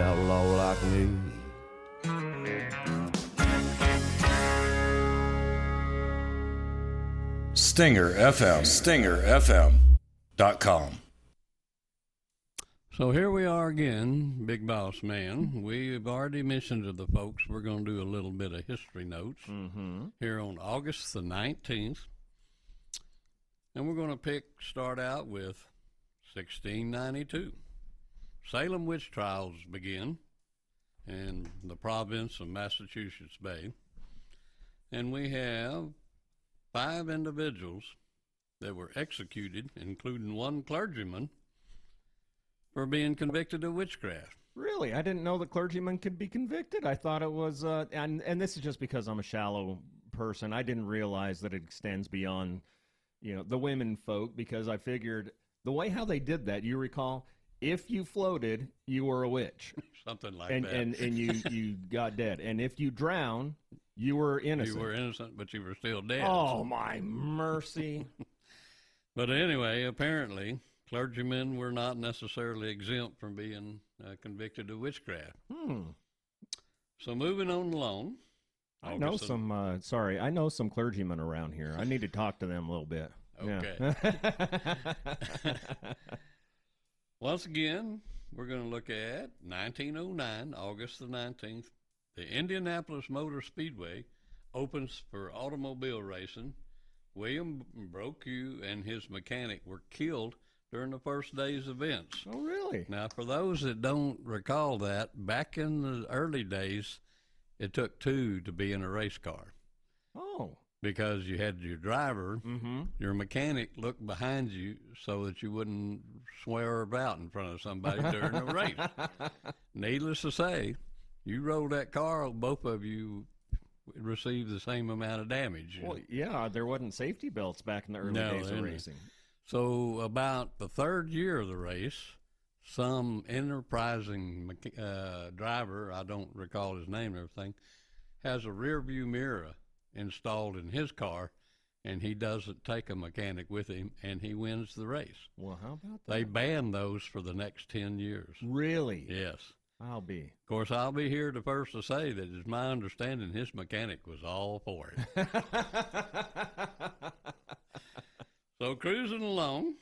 outlaw like me. Stinger FM, StingerFM.com. So here we are again, Big Boss Man. We've already mentioned to the folks we're going to do a little bit of history notes here on August the 19th. And we're going to start out with 1692. Salem witch trials begin in the province of Massachusetts Bay. And we have 5 individuals that were executed, including one clergyman, for being convicted of witchcraft. Really? I didn't know the clergyman could be convicted. I thought it was, and this is just because I'm a shallow person. I didn't realize that it extends beyond, the women folk, because I figured the way how they did that, you recall, if you floated, you were a witch. Something like that. And you got dead. And if you drown, you were innocent. You were innocent, but you were still dead. Oh, my mercy. But anyway, apparently, clergymen were not necessarily exempt from being convicted of witchcraft. So moving on along. I know some clergymen around here. I need to talk to them a little bit. Okay. Yeah. Once again, we're going to look at 1909, August the 19th. The Indianapolis Motor Speedway opens for automobile racing. William Brocu and his mechanic were killed during the first day's events. Oh, really? Now, for those that don't recall that, back in the early days, it took 2 to be in a race car. Oh. Because you had your driver, your mechanic look behind you so that you wouldn't swear about in front of somebody during a race. Needless to say, you roll that car, both of you receive the same amount of damage. Well, yeah, there wasn't safety belts back in the early days of racing. So about the 3rd year of the race, some enterprising driver, I don't recall his name or everything, has a rear view mirror installed in his car, and he doesn't take a mechanic with him, and he wins the race. Well, how about that? They banned those for the next 10 years. Really? Yes. I'll be. Of course, I'll be here the first to say that it's my understanding his mechanic was all for it. So cruising along,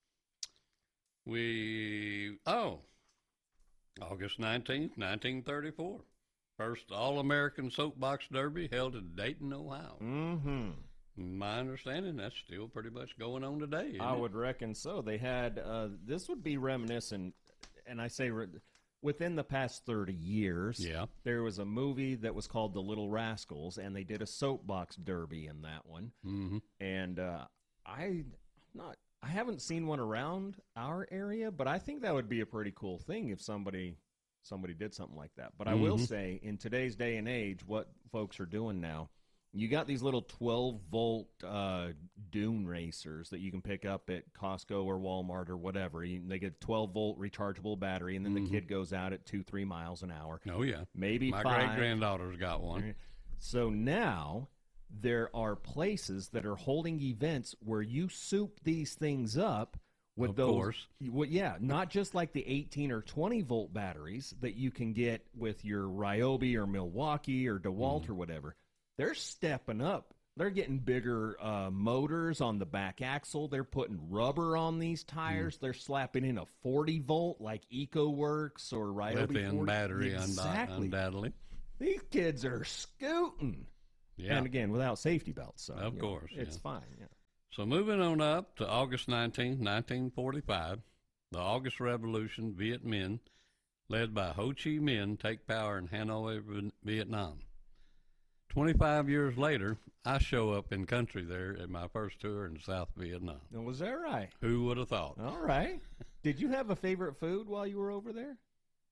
August 19th, 1934. First All-American Soapbox Derby held in Dayton, Ohio. My understanding, that's still pretty much going on today. I would reckon so. They had, this would be reminiscent, and I say within the past 30 years, there was a movie that was called The Little Rascals, and they did a soapbox derby in that one. And I haven't seen one around our area, but I think that would be a pretty cool thing if somebody did something like that. But I will say, in today's day and age, what folks are doing now, you got these little 12-volt dune racers that you can pick up at Costco or Walmart or whatever. They get a 12-volt rechargeable battery, and then the kid goes out at 2-3 miles an hour. Oh, yeah. Maybe My 5. great-granddaughter's got one. So now there are places that are holding events where you soup these things up with those. Of course. Yeah, not just like the 18 or 20-volt batteries that you can get with your Ryobi or Milwaukee or DeWalt or whatever. They're stepping up. They're getting bigger motors on the back axle. They're putting rubber on these tires. They're slapping in a 40-volt like EcoWorks or Ryobi. Lithium battery, exactly. undoubtedly. These kids are scooting. Yeah. And again, without safety belts. So, of course. It's fine. Yeah. So moving on up to August 19th, 1945, the August Revolution, Viet Minh, led by Ho Chi Minh, take power in Hanoi, Vietnam. 25 years later, I show up in country there at my first tour in South Vietnam. Now, was that right? Who would have thought? All right. Did you have a favorite food while you were over there?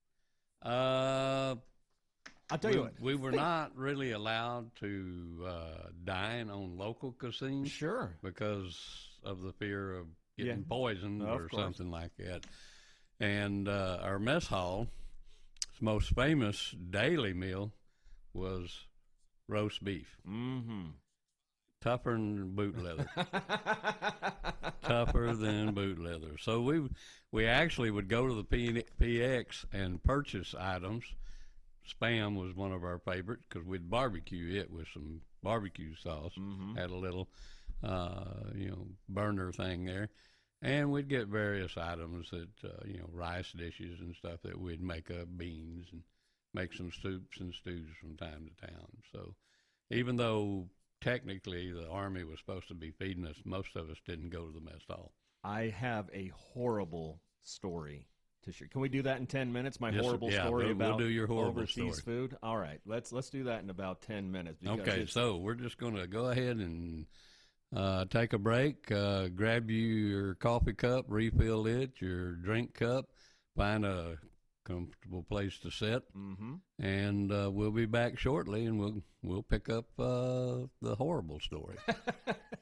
I'll tell you what. We were not really allowed to dine on local cuisine. Sure. Because of the fear of getting poisoned or something like that. And our mess hall's most famous daily meal was roast beef. Tougher than boot leather. Tougher than boot leather. So we actually would go to the PX and purchase items. Spam was one of our favorites because we'd barbecue it with some barbecue sauce. Mm-hmm. Had a little, burner thing there. And we'd get various items that, rice dishes and stuff that we'd make up, beans, and make some soups and stews from time to time. So even though technically the Army was supposed to be feeding us, most of us didn't go to the mess hall. I have a horrible story to share. Can we do that in 10 minutes? My horrible story about we'll do your horrible overseas story. food? All right, let's do that in about 10 minutes. Okay, so we're just going to go ahead and take a break, grab you your coffee cup, refill it, your drink cup, find a comfortable place to sit, and we'll be back shortly, and we'll pick up the horrible story.